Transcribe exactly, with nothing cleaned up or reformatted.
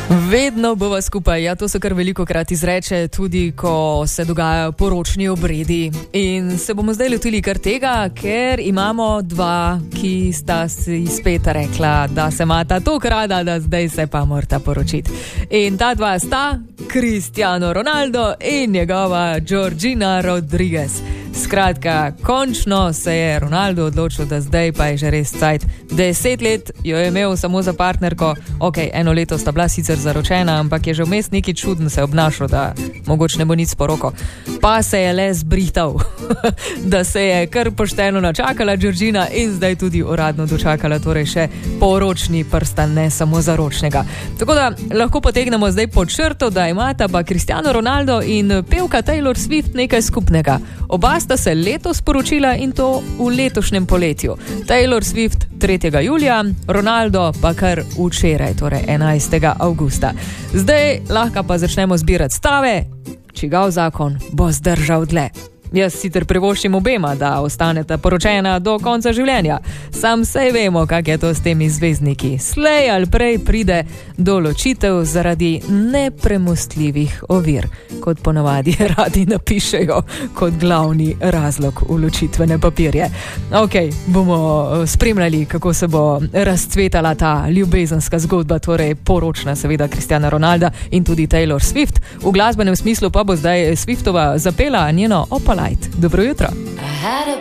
Vedno bova skupaj, ja, to se kar veliko krat izreče, tudi ko se dogajajo poročni obredi. In se bomo zdaj lotili kar tega, ker imamo dva, ki sta si spet rekla, da se imata toliko rada, da zdaj se pa morata poročiti. In ta dva sta Cristiano Ronaldo in njegova Georgina Rodriguez. Skratka, končno se je Ronaldo odločil, da zdaj pa je že res cajt. Deset let jo je imel samo za partnerko, ok, eno leto sta bila sicer zaročena, ampak je že vmes neki čuden se obnašal, da mogoče ne bo nič s poroko. Pa se je le zbrital, da se je kar pošteno načakala Georgina in zdaj tudi uradno dočakala, torej še poročni prstan, ne samo zaročnega. Tako da lahko potegnemo zdaj pod črto, da imata pa Cristiano Ronaldo in pevka Taylor Swift nekaj skupnega. Oba sta se letos poročila in to v letošnjem poletju. Taylor Swift tretjega julija, Ronaldo pa kar včeraj, torej enajstega avgusta. Zdaj lahko pa začnemo zbirati stave, čigav zakon bo zdržal dlje. Jaz sicer privoščim obema, da ostaneta poročena do konca življenja. Sam sej vemo, kak je to s temi zvezdniki. Slej ali prej pride do ločitev zaradi nepremostljivih ovir, kot ponavadi radi napišejo kot glavni razlog v ločitvene papirje. Ok, bomo spremljali, kako se bo razcvetala ta ljubezenska zgodba, torej poročna seveda Cristiana Ronalda in tudi Taylor Swift. V glasbenem smislu pa bo zdaj Swiftova zapela njeno Opal. Dobro jutro.